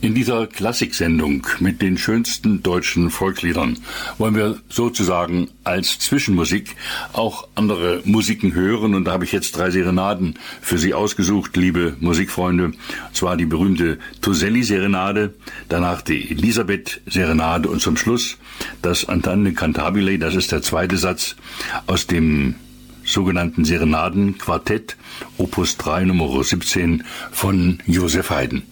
In dieser Klassiksendung mit den schönsten deutschen Volksliedern wollen wir sozusagen als Zwischenmusik auch andere Musiken hören. Und da habe ich jetzt 3 Serenaden für Sie ausgesucht, liebe Musikfreunde. Und zwar die berühmte Toselli-Serenade, danach die Elisabeth-Serenade und zum Schluss das Andante Cantabile, das ist der zweite Satz aus dem sogenannten Serenadenquartett, Opus 3, Nummer 17 von Joseph Haydn.